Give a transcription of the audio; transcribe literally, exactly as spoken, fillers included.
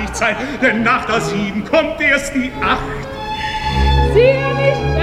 nicht sein, denn nach der sieben kommt erst die acht. Siehe nicht